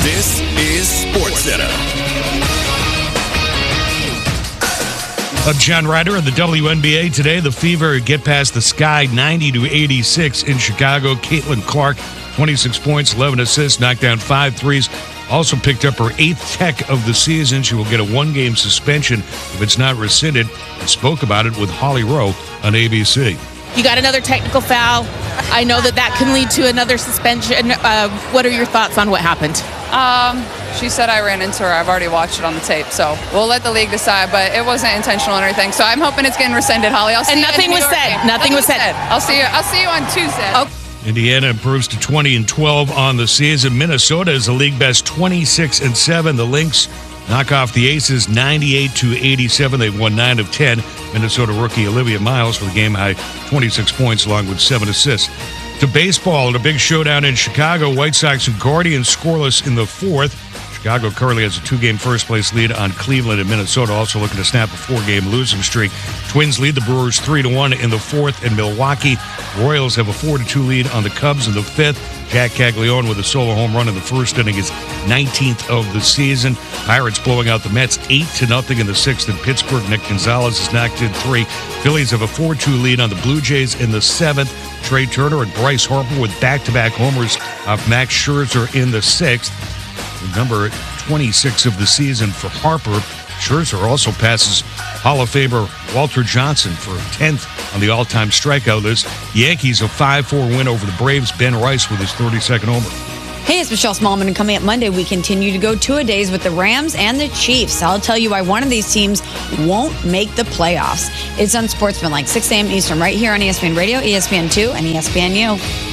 This is SportsCenter. I'm John Ryder of the WNBA. Today, the Fever get past the Sky 90-86 in Chicago. Caitlin Clark, 26 points, 11 assists, knocked down 5 threes. Also picked up her 8th tech of the season. She will get a 1-game suspension if it's not rescinded. I spoke about it with Holly Rowe on ABC. You got another technical foul. I know that can lead to another suspension. What are your thoughts on what happened? She said I ran into her. I've already watched it on the tape, so we'll let the league decide, but it wasn't intentional or anything. So I'm hoping it's getting rescinded, Holly. I'll see you in the New York game. Nothing was said. I'll see you on Tuesday. Okay. Indiana improves to 20-12 on the season. Minnesota is the league best 26-7. The Lynx knock off the Aces 98-87. They've won 9 of 10. Minnesota rookie Olivia Miles for the game high 26 points along with 7 assists. To baseball in a big showdown in Chicago. White Sox and Guardians scoreless in the 4th. Chicago currently has a 2-game first-place lead on Cleveland and Minnesota, also looking to snap a 4-game losing streak. Twins lead the Brewers 3-1 in the 4th, and Milwaukee Royals have a 4-2 lead on the Cubs in the 5th. Jack Caglione with a solo home run in the first inning is 19th of the season. Pirates blowing out the Mets 8-0 in the 6th in Pittsburgh. Nick Gonzalez has knocked in 3. Phillies have a 4-2 lead on the Blue Jays in the 7th. Trey Turner and Bryce Harper with back-to-back homers off Max Scherzer in the 6th. Number 26 of the season for Harper. Scherzer also passes Hall of Famer Walter Johnson for 10th on the all-time strikeout list. Yankees a 5-4 win over the Braves. Ben Rice with his 32nd homer. Hey, it's Michelle Smallman, and coming up Monday, we continue to go two-a-days with the Rams and the Chiefs. I'll tell you why one of these teams won't make the playoffs. It's on Sportsman, like 6 a.m. Eastern, right here on ESPN Radio, ESPN2, and ESPNU.